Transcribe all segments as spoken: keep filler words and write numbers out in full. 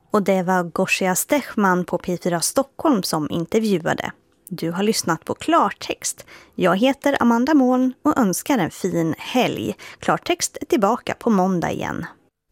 Och det var Gosia Stechman på P fyra Stockholm som intervjuade. Du har lyssnat på Klartext. Jag heter Amanda Moln och önskar en fin helg. Klartext är tillbaka på måndag igen.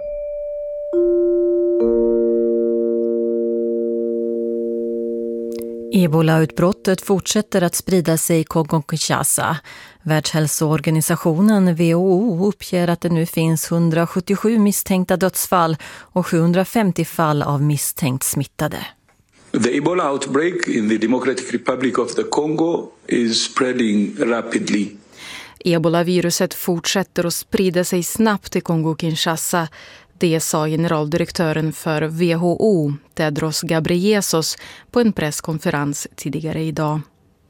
Ebola-utbrottet fortsätter att sprida sig i Kongo-Kinshasa. Världshälsoorganisationen W H O uppger att det nu finns hundrasjuttiosju misstänkta dödsfall och sjuhundrafemtio fall av misstänkt smittade. The Ebola outbreak in the Democratic Republic of the Congo is spreading rapidly. Ebola-viruset fortsätter att sprida sig snabbt i Kongo-Kinshasa. Det sa generaldirektören för W H O, Tedros Ghebreyesus, på en presskonferens tidigare idag.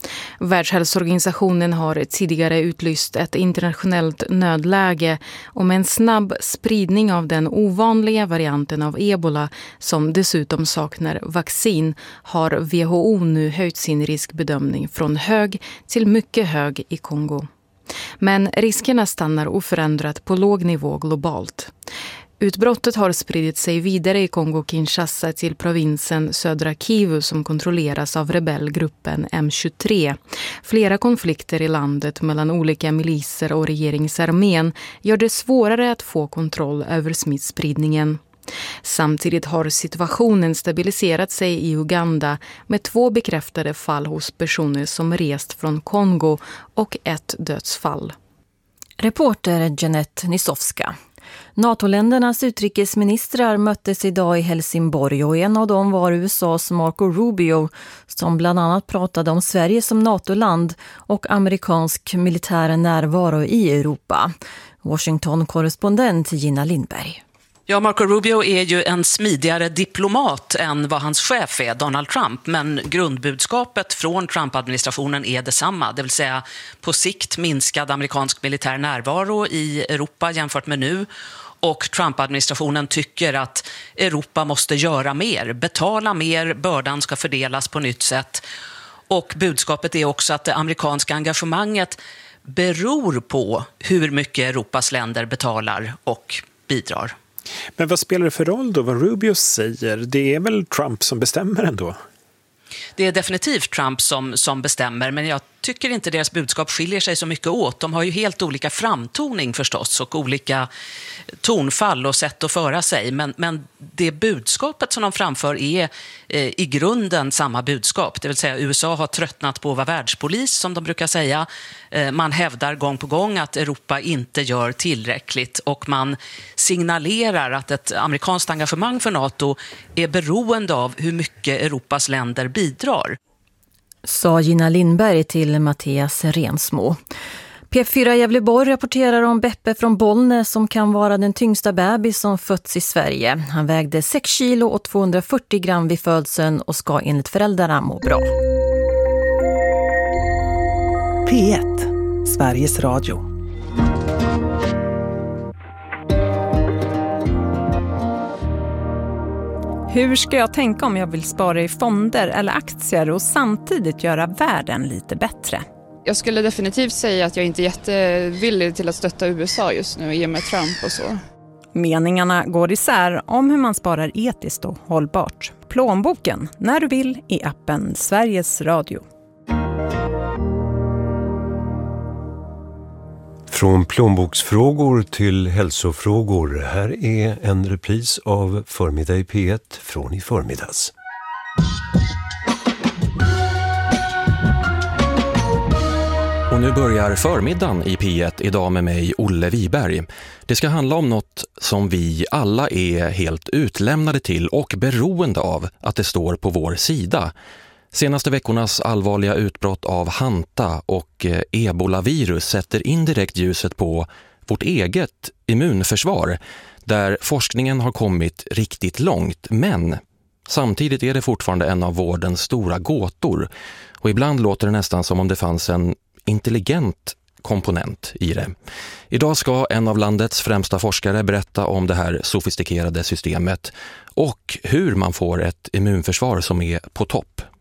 Världshälsoorganisationen har tidigare utlyst ett internationellt nödläge om en snabb spridning av den ovanliga varianten av Ebola som dessutom saknar vaccin har W H O nu höjt sin riskbedömning från hög till mycket hög i Kongo. Men riskerna stannar oförändrat på låg nivå globalt. Utbrottet har spridit sig vidare i Kongo-Kinshasa till provinsen Södra Kivu som kontrolleras av rebellgruppen M tjugotre. Flera konflikter i landet mellan olika miliser och regeringsarmén gör det svårare att få kontroll över smittspridningen. Samtidigt har situationen stabiliserat sig i Uganda med två bekräftade fall hos personer som rest från Kongo och ett dödsfall. Reporter Jeanette Nisowska. NATO-ländernas utrikesministrar möttes idag i Helsingborg och en av dem var U S A:s Marco Rubio som bland annat pratade om Sverige som NATO-land och amerikansk militär närvaro i Europa. Washington-korrespondent Gina Lindberg. Ja, Marco Rubio är ju en smidigare diplomat än vad hans chef är, Donald Trump. Men grundbudskapet från Trump-administrationen är detsamma. Det vill säga på sikt minskad amerikansk militär närvaro i Europa jämfört med nu. Och Trump-administrationen tycker att Europa måste göra mer, betala mer, bördan ska fördelas på nytt sätt. Och budskapet är också att det amerikanska engagemanget beror på hur mycket Europas länder betalar och bidrar. Men vad spelar det för roll då vad Rubio säger? Det är väl Trump som bestämmer ändå? Det är definitivt Trump som, som bestämmer, men jag tycker inte deras budskap skiljer sig så mycket åt. De har ju helt olika framtoning förstås och olika tonfall och sätt att föra sig. Men, men det budskapet som de framför är eh, i grunden samma budskap. Det vill säga U S A har tröttnat på att vara världspolis som de brukar säga. Eh, man hävdar gång på gång att Europa inte gör tillräckligt och man signalerar att ett amerikanskt engagemang för NATO är beroende av hur mycket Europas länder bidrar. Sa Gina Lindberg till Mattias Rensmo. P fyra Gävleborg rapporterar om Beppe från Bollnäs som kan vara den tyngsta bebis som fötts i Sverige. Han vägde sex kilo och tvåhundrafyrtio gram vid födseln och ska enligt föräldrarna må bra. P ett, Sveriges Radio. Hur ska jag tänka om jag vill spara i fonder eller aktier och samtidigt göra världen lite bättre? Jag skulle definitivt säga att jag inte är jättevillig till att stötta U S A just nu i och med Trump och så. Meningarna går isär om hur man sparar etiskt och hållbart. Plånboken, när du vill, i appen Sveriges Radio. Från plånboksfrågor till hälsofrågor. Här är en repris av Förmiddag i P ett från i förmiddags. Och nu börjar förmiddagen i P ett idag med mig, Olle Wiberg. Det ska handla om något som vi alla är helt utlämnade till och beroende av att det står på vår sida. Senaste veckornas allvarliga utbrott av hanta och ebolavirus sätter indirekt ljuset på vårt eget immunförsvar, där forskningen har kommit riktigt långt, men samtidigt är det fortfarande en av vårdens stora gåtor. Och ibland låter det nästan som om det fanns en intelligent komponent i det. Idag ska en av landets främsta forskare berätta om det här sofistikerade systemet och hur man får ett immunförsvar som är på topp.